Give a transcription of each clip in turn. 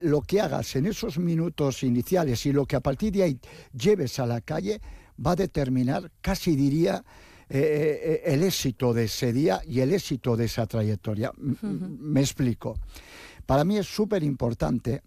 lo que hagas en esos minutos iniciales y lo que a partir de ahí lleves a la calle va a determinar, casi diría, el éxito de ese día y el éxito de esa trayectoria. Me explico. Para mí es súper importante,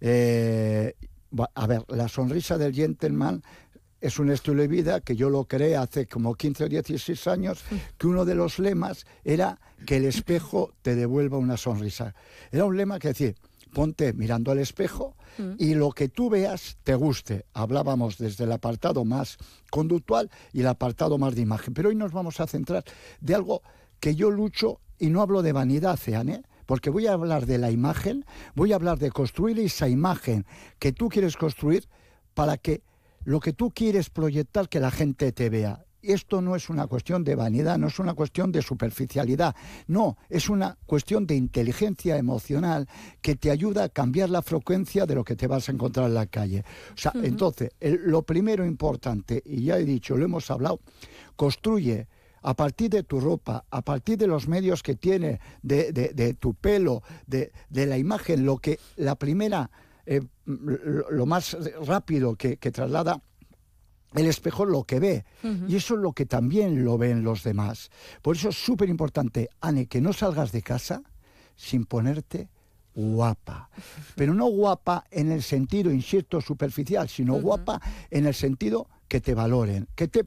a ver, la sonrisa del gentleman es un estilo de vida que yo lo creé hace como 15 o 16 años, que uno de los lemas era que el espejo te devuelva una sonrisa. Era un lema que decía, ponte mirando al espejo y lo que tú veas te guste. Hablábamos desde el apartado más conductual y el apartado más de imagen. Pero hoy nos vamos a centrar de algo que yo lucho, y no hablo de vanidad, ¿eh? Porque voy a hablar de la imagen, voy a hablar de construir esa imagen que tú quieres construir para que lo que tú quieres proyectar, que la gente te vea. Esto no es una cuestión de vanidad, no es una cuestión de superficialidad, no, es una cuestión de inteligencia emocional que te ayuda a cambiar la frecuencia de lo que te vas a encontrar en la calle. O sea, entonces, lo primero importante, y ya he dicho, lo hemos hablado, construye a partir de tu ropa, a partir de los medios que tiene, de tu pelo, de la imagen, lo que la primera, lo más rápido que traslada el espejo, lo que ve, y eso es lo que también lo ven los demás. Por eso es súper importante, Ane, que no salgas de casa sin ponerte guapa, pero no guapa en el sentido, insisto, superficial, sino guapa en el sentido que te valoren, que te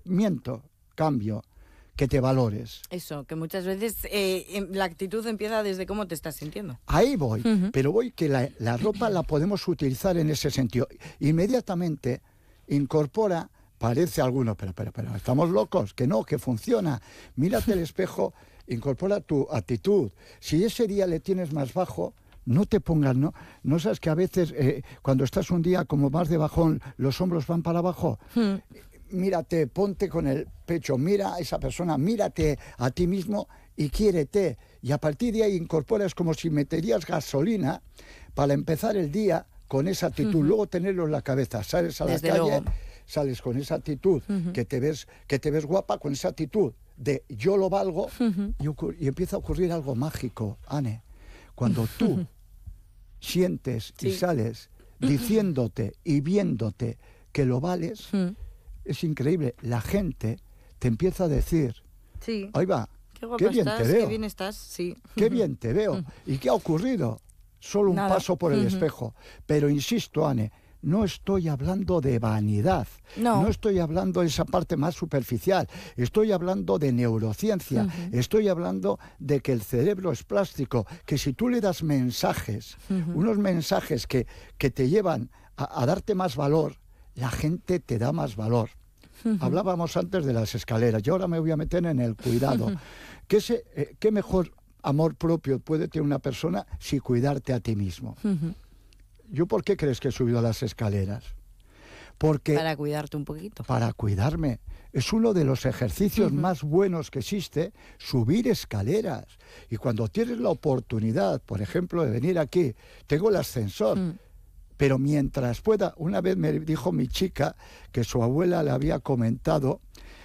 que te valores. Eso, que muchas veces la actitud empieza desde cómo te estás sintiendo. Ahí voy, pero voy que la ropa la podemos utilizar en ese sentido. Inmediatamente incorpora, parece alguno, pero estamos locos, que no, que funciona. Mírate el espejo, incorpora tu actitud. Si ese día le tienes más bajo, no te pongas, no sabes que a veces cuando estás un día como más de bajón, los hombros van para abajo. Mírate, ponte con el pecho, mira a esa persona, mírate a ti mismo y quiérete. Y a partir de ahí incorporas como si meterías gasolina para empezar el día con esa actitud, luego tenerlo en la cabeza. Sales a la Desde calle, luego. sales con esa actitud, que te ves guapa, con esa actitud de yo lo valgo, y empieza a ocurrir algo mágico, Ane. Cuando tú sientes y sales diciéndote y viéndote que lo vales, es increíble. La gente te empieza a decir, ahí va, qué bien te veo, qué bien estás, sí. Qué bien te veo. ¿Y qué ha ocurrido? Solo un paso por el espejo. Pero insisto, Ane, no estoy hablando de vanidad, no estoy hablando de esa parte más superficial, estoy hablando de neurociencia, estoy hablando de que el cerebro es plástico, que si tú le das mensajes, unos mensajes que te llevan a darte más valor, la gente te da más valor. Hablábamos antes de las escaleras, yo ahora me voy a meter en el cuidado. ¿Qué mejor amor propio puede tener una persona si cuidarte a ti mismo? ¿Yo por qué crees que he subido a las escaleras? Porque para cuidarte un poquito. Para cuidarme. Es uno de los ejercicios más buenos que existe, subir escaleras. Y cuando tienes la oportunidad, por ejemplo, de venir aquí, tengo el ascensor, pero mientras pueda, una vez me dijo mi chica que su abuela le había comentado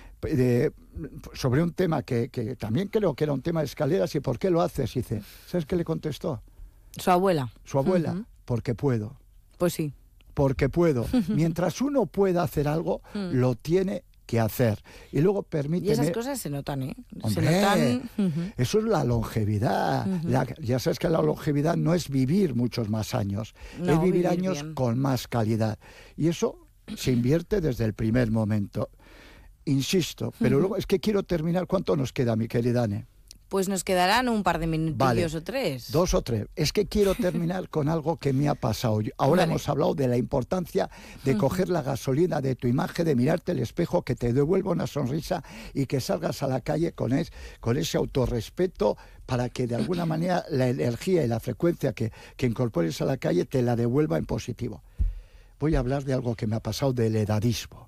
sobre un tema que también creo que era un tema de escaleras, y ¿por qué lo haces? Y dice, ¿sabes qué le contestó? Su abuela. Su abuela, porque puedo. Pues sí. Porque puedo. Mientras uno pueda hacer algo, lo tiene que hacer. Y luego permíteme... Y esas cosas se notan, ¿eh? Hombre, se notan... Eso es la longevidad. Ya sabes que la longevidad no es vivir muchos más años, es vivir años bien, con más calidad. Y eso se invierte desde el primer momento. Insisto, pero luego es que quiero terminar. ¿Cuánto nos queda, mi querida Ane? Pues nos quedarán un par de minutillos o tres. 2 o 3. Es que quiero terminar con algo que me ha pasado. Ahora hemos hablado de la importancia de coger la gasolina de tu imagen, de mirarte al espejo, que te devuelva una sonrisa y que salgas a la calle con ese autorrespeto, para que de alguna manera la energía y la frecuencia que incorpores a la calle te la devuelva en positivo. Voy a hablar de algo que me ha pasado, del edadismo.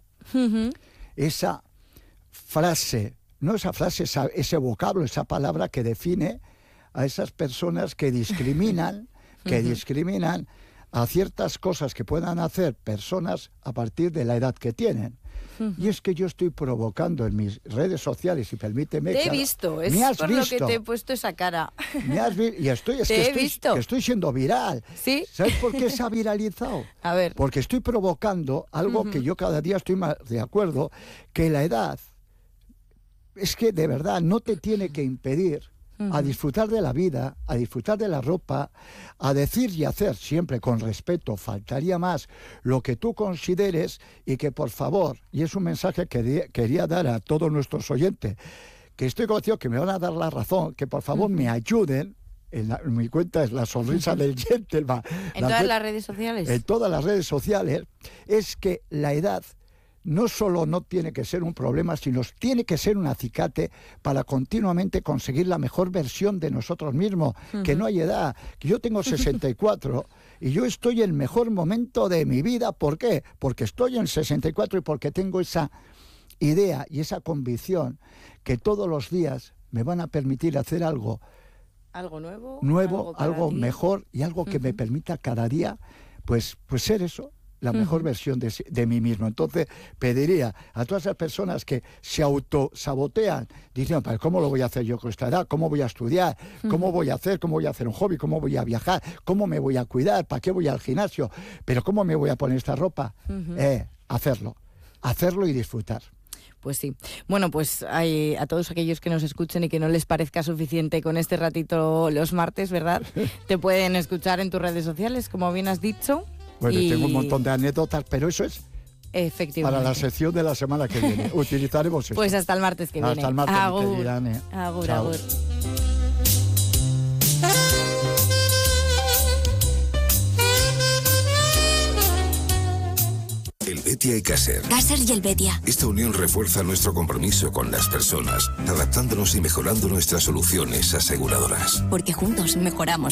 Esa frase... No esa frase, ese vocablo, esa palabra que define a esas personas que discriminan, a ciertas cosas que puedan hacer personas a partir de la edad que tienen. Y es que yo estoy provocando en mis redes sociales, y permíteme... Te he visto, es por lo que te he puesto esa cara. Me has visto, y estoy siendo viral. ¿Sí? ¿Sabes por qué se ha viralizado? A ver. Porque estoy provocando algo que yo cada día estoy más de acuerdo, que la edad, es que de verdad no te tiene que impedir a disfrutar de la vida, a disfrutar de la ropa, a decir y hacer siempre con respeto, faltaría más, lo que tú consideres, y que por favor, y es un mensaje que quería dar a todos nuestros oyentes, que estoy convencido que me van a dar la razón, que por favor me ayuden. En mi cuenta es La Sonrisa del Gentleman. ¿En todas las redes sociales? En todas las redes sociales. Es que la edad no solo no tiene que ser un problema, sino tiene que ser un acicate para continuamente conseguir la mejor versión de nosotros mismos, que no hay edad. Que yo tengo 64 y yo estoy en el mejor momento de mi vida. ¿Por qué? Porque estoy en 64 y porque tengo esa idea y esa convicción que todos los días me van a permitir hacer algo nuevo, algo mejor, y algo que me permita cada día pues ser eso, la mejor versión de mí mismo. Entonces pediría a todas esas personas que se autosabotean diciendo, ¿cómo lo voy a hacer yo con esta edad? ¿Cómo voy a estudiar? ¿Cómo voy a hacer un hobby? ¿Cómo voy a viajar? ¿Cómo me voy a cuidar? ¿Para qué voy al gimnasio? ¿Pero cómo me voy a poner esta ropa? Hacerlo y disfrutar. Pues sí. Bueno, pues a todos aquellos que nos escuchen y que no les parezca suficiente con este ratito los martes, ¿verdad? Te pueden escuchar en tus redes sociales, como bien has dicho. Bueno, tengo un montón de anécdotas, pero eso es efectivamente para la sección de la semana que viene. Utilizaremos eso. Pues hasta el martes que viene. Hasta el martes, agur. Agur, agur. Helvetia y Caser. Caser y Helvetia. Esta unión refuerza nuestro compromiso con las personas, adaptándonos y mejorando nuestras soluciones aseguradoras. Porque juntos mejoramos